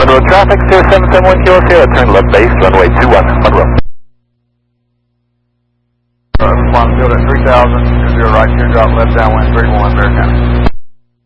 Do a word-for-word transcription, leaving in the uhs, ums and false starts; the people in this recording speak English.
Monroe traffic, zero seven seven one Kilo Sierra, turn left base, runway two one, Monroe. Uh, Swan Field at three thousand, two zero right, teardrop left downwind, three one, Bear County.